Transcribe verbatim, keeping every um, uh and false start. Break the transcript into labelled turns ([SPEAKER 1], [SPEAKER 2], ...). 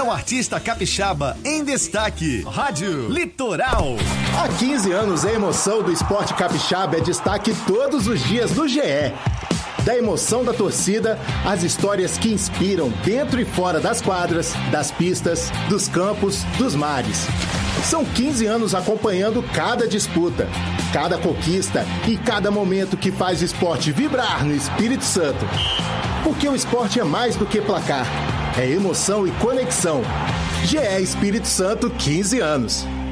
[SPEAKER 1] Jornal Artista Capixaba em destaque. Rádio Litoral.
[SPEAKER 2] Há quinze anos, a emoção do esporte capixaba é destaque todos os dias no G E. Da emoção da torcida, às histórias que inspiram dentro e fora das quadras, das pistas, dos campos, dos mares. São quinze anos acompanhando cada disputa, cada conquista e cada momento que faz o esporte vibrar no Espírito Santo. Porque o esporte é mais do que placar, é emoção e conexão. G E Espírito Santo, quinze anos.